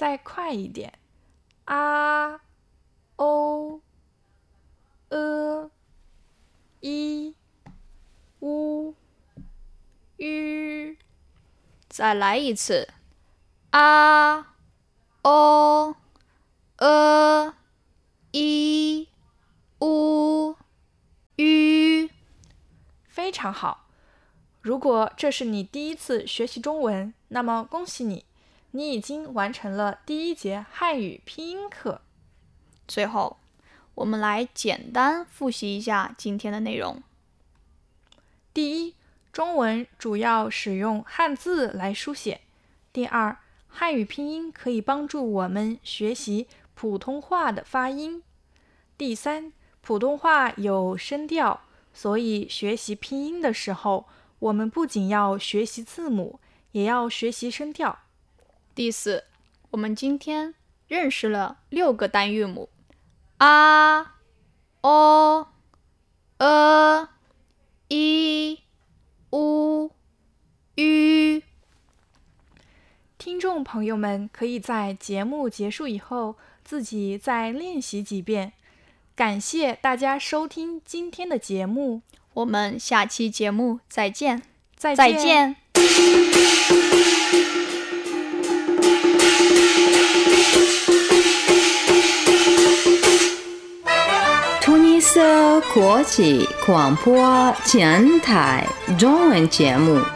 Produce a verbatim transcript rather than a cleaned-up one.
再快一点。啊、o、呃、一、乌、吁。 再来一次。啊、o、呃、一、乌、吁。 非常好。如果这是你第一次学习中文，那么恭喜你，你已经完成了第一节汉语拼音课。 最后，我们来简单复习一下今天的内容。 第一，中文主要使用汉字来书写。第二，汉语拼音可以帮助我们学习普通话的发音。第三，普通话有声调，所以学习拼音的时候，我们不仅要学习字母，也要学习声调。 第四，我们今天认识了六个单韵母：啊、o、呃、一、乌、吁。 听众朋友们可以在节目结束以后自己再练习几遍。感谢大家收听今天的节目， 我们下期节目再见。 再见。 再见。 突尼斯国际广播电台中文节目。